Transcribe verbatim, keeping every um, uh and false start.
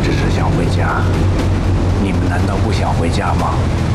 只是想回家，你们难道不想回家吗？